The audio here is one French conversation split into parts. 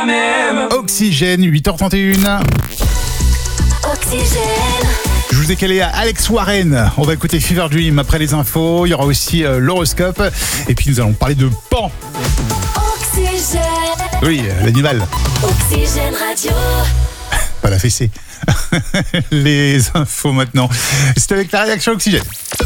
Oxygène, 8h31. Oxygène. Je vous ai calé à Alex Warren. On va écouter Fever Dream après les infos. Il y aura aussi l'horoscope. Et puis nous allons parler de Pan. Oxygène. Oui, l'animal. Oxygène Radio. Pas la fessée. Les infos maintenant. C'est avec la réaction Oxygène.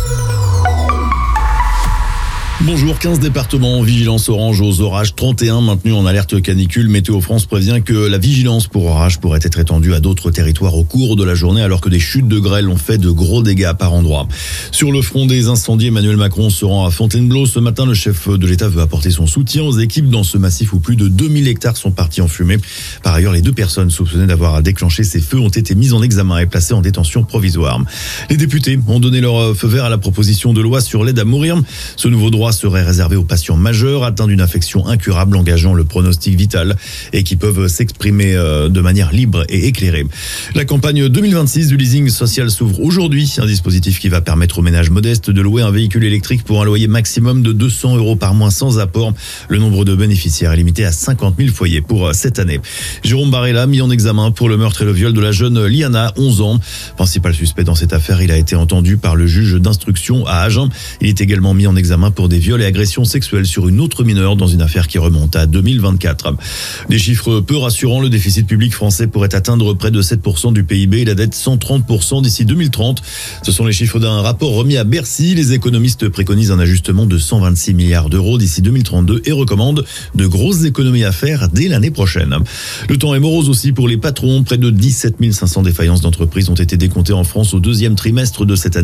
Bonjour, 15 départements en vigilance orange aux orages, 31 maintenus en alerte canicule. Météo France prévient que la vigilance pour orage pourrait être étendue à d'autres territoires au cours de la journée alors que des chutes de grêle ont fait de gros dégâts par endroits. Sur le front des incendies, Emmanuel Macron se rend à Fontainebleau. Ce matin, le chef de l'État veut apporter son soutien aux équipes dans ce massif où plus de 2000 hectares sont partis en fumée. Par ailleurs, les 2 personnes soupçonnées d'avoir déclenché ces feux ont été mises en examen et placées en détention provisoire. Les députés ont donné leur feu vert à la proposition de loi sur l'aide à mourir. Ce nouveau droit serait réservé aux patients majeurs atteints d'une affection incurable engageant le pronostic vital et qui peuvent s'exprimer de manière libre et éclairée. La campagne 2026 du leasing social s'ouvre aujourd'hui, un dispositif qui va permettre aux ménages modestes de louer un véhicule électrique pour un loyer maximum de 200 € par mois sans apport. Le nombre de bénéficiaires est limité à 50 000 foyers pour cette année. Jérôme Barella, mis en examen pour le meurtre et le viol de la jeune Liana, 11 ans. Principal suspect dans cette affaire, il a été entendu par le juge d'instruction à Agen. Il est également mis en examen pour des viols et agression sexuelle sur une autre mineure dans une affaire qui remonte à 2024. Des chiffres peu rassurants, le déficit public français pourrait atteindre près de 7% du PIB et la dette 130% d'ici 2030. Ce sont les chiffres d'un rapport remis à Bercy. Les économistes préconisent un ajustement de 126 milliards d'euros d'ici 2032 et recommandent de grosses économies à faire dès l'année prochaine. Le temps est morose aussi pour les patrons. Près de 17 500 défaillances d'entreprises ont été décomptées en France au 2e trimestre de cette année.